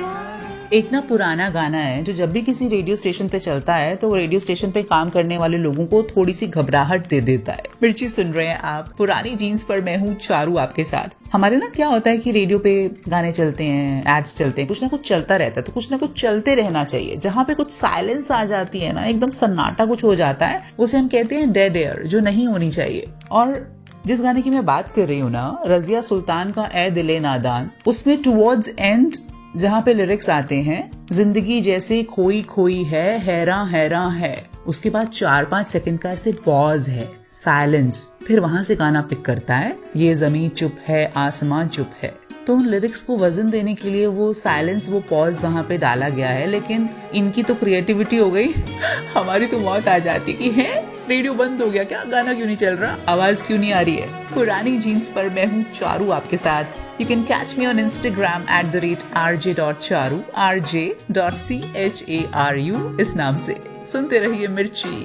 एक ना पुराना गाना है जो जब भी किसी रेडियो स्टेशन पे चलता है तो रेडियो स्टेशन पे काम करने वाले लोगों को थोड़ी सी घबराहट दे देता है। मिर्ची सुन रहे हैं आप, पुरानी जीन्स पर मैं हूँ चारू आपके साथ। हमारे ना क्या होता है कि रेडियो पे गाने चलते हैं, एड्स चलते हैं, कुछ ना कुछ चलता रहता है, तो कुछ ना कुछ चलते रहना चाहिए। जहाँ पे कुछ साइलेंस आ जाती है ना, एकदम सन्नाटा कुछ हो जाता है, उसे हम कहते हैं डेड एयर, जो नहीं होनी चाहिए। और जिस गाने की मैं बात कर रही हूँ ना, रजिया सुल्तान का ए दिले नादान, उसमें टुवर्ड्स एंड जहाँ पे लिरिक्स आते हैं, जिंदगी जैसे खोई खोई है, हैरां हैरां है, उसके बाद 4-5 सेकंड का ऐसे पॉज है, साइलेंस, फिर वहां से गाना पिक करता है, ये जमीन चुप है, आसमान चुप है। तो उन लिरिक्स को वजन देने के लिए वो साइलेंस, वो पॉज वहां पे डाला गया है। लेकिन इनकी तो क्रिएटिविटी हो गई, हमारी तो मौत आ जाती कि है रेडियो बंद हो गया क्या, गाना क्यों नहीं चल रहा, आवाज क्यों नहीं आ रही है। पुरानी जीन्स पर मैं हूँ चारू आपके साथ। You can catch me on Instagram @rj.charu, rj.charu इस नाम से। सुनते रहिए मिर्ची।